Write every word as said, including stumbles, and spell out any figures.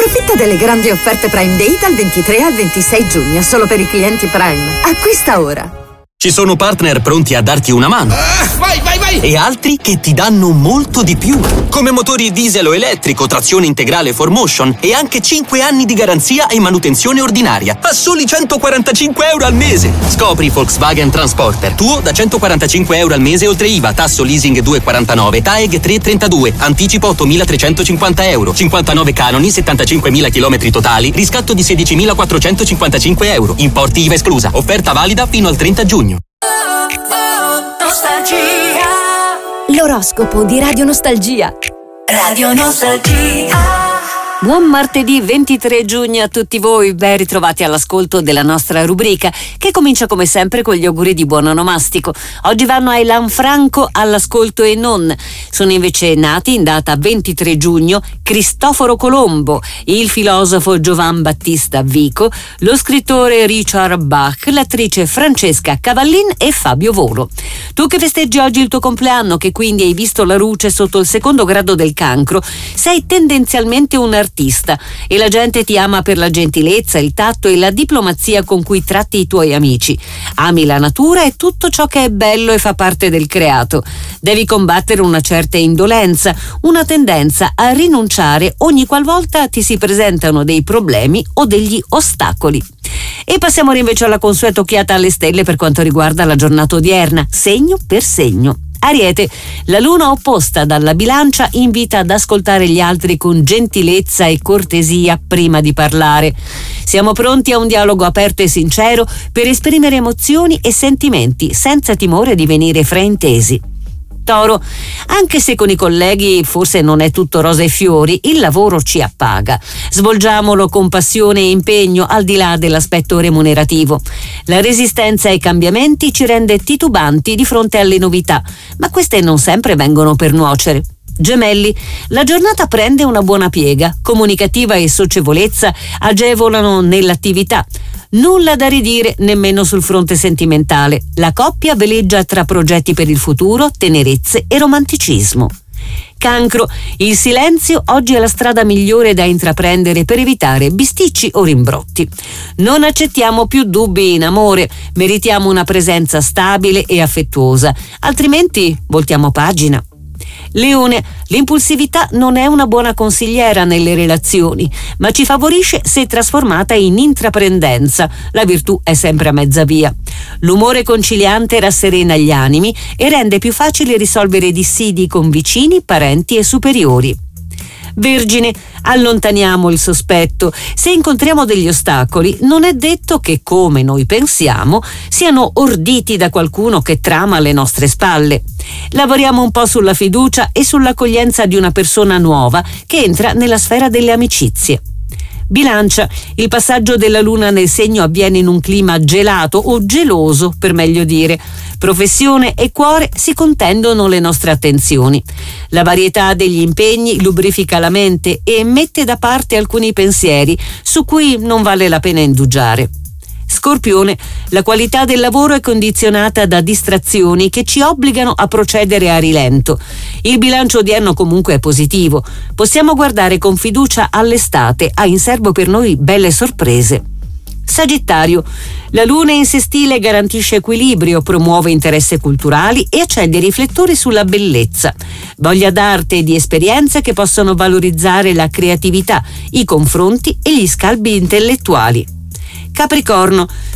Approfitta delle grandi offerte Prime Day dal ventitré al ventisei giugno, solo per i clienti Prime. Acquista ora. Ci sono partner pronti a darti una mano. Ah, vai, vai, vai! E altri che ti danno molto di più. Come motori diesel o elettrico, trazione integrale four motion e anche cinque anni di garanzia e manutenzione ordinaria. A soli centoquarantacinque euro al mese. Scopri Volkswagen Transporter. Tuo da centoquarantacinque euro al mese oltre I V A, tasso leasing due virgola quarantanove, T A E G tre virgola trentadue, anticipo ottomilatrecentocinquanta euro, cinquantanove canoni, settantacinquemila chilometri totali, riscatto di sedicimilaquattrocentocinquantacinque euro. Importi I V A esclusa. Offerta valida fino al trenta giugno. L'oroscopo di Radio Nostalgia. Radio Nostalgia. Buon martedì ventitré giugno a tutti voi, ben ritrovati all'ascolto della nostra rubrica che comincia come sempre con gli auguri di buon onomastico. Oggi vanno a Lanfranco all'ascolto e non. Sono invece nati in data ventitré giugno Cristoforo Colombo, il filosofo Giovan Battista Vico, lo scrittore Richard Bach, l'attrice Francesca Cavallin e Fabio Volo. Tu che festeggi oggi il tuo compleanno, che quindi hai visto la luce sotto il secondo grado del cancro, sei tendenzialmente un artista e la gente ti ama per la gentilezza, il tatto e la diplomazia con cui tratti i tuoi amici. Ami la natura e tutto ciò che è bello e fa parte del creato. Devi combattere una certa indolenza, una tendenza a rinunciare ogni qualvolta ti si presentano dei problemi o degli ostacoli. E passiamo invece alla consueta occhiata alle stelle per quanto riguarda la giornata odierna, segno per segno. Ariete, la luna opposta dalla bilancia invita ad ascoltare gli altri con gentilezza e cortesia prima di parlare. Siamo pronti a un dialogo aperto e sincero per esprimere emozioni e sentimenti senza timore di venire fraintesi. Toro, anche se con i colleghi forse non è tutto rosa e fiori, il lavoro ci appaga. Svolgiamolo con passione e impegno al di là dell'aspetto remunerativo. La resistenza ai cambiamenti ci rende titubanti di fronte alle novità, ma queste non sempre vengono per nuocere. Gemelli, la giornata prende una buona piega, comunicativa e socievolezza agevolano nell'attività. Nulla da ridire nemmeno sul fronte sentimentale. La coppia veleggia tra progetti per il futuro, tenerezze e romanticismo. Cancro, il silenzio oggi è la strada migliore da intraprendere per evitare bisticci o rimbrotti. Non accettiamo più dubbi in amore, meritiamo una presenza stabile e affettuosa, altrimenti voltiamo pagina. Leone, l'impulsività non è una buona consigliera nelle relazioni, ma ci favorisce se trasformata in intraprendenza. La virtù è sempre a mezza via. L'umore conciliante rasserena gli animi e rende più facile risolvere dissidi con vicini, parenti e superiori. Vergine, allontaniamo il sospetto. Se incontriamo degli ostacoli, non è detto che, come noi pensiamo, siano orditi da qualcuno che trama alle nostre spalle. Lavoriamo un po' sulla fiducia e sull'accoglienza di una persona nuova che entra nella sfera delle amicizie. Bilancia, il passaggio della luna nel segno avviene in un clima gelato o geloso, per meglio dire. Professione e cuore si contendono le nostre attenzioni. La varietà degli impegni lubrifica la mente e mette da parte alcuni pensieri su cui non vale la pena indugiare. Scorpione, la qualità del lavoro è condizionata da distrazioni che ci obbligano a procedere a rilento. Il bilancio odierno comunque è positivo. Possiamo guardare con fiducia all'estate, ha in serbo per noi belle sorprese. Sagittario, la luna in sestile garantisce equilibrio, promuove interessi culturali e accende i riflettori sulla bellezza. Voglia d'arte e di esperienze che possono valorizzare la creatività, i confronti e gli scambi intellettuali. Capricorno,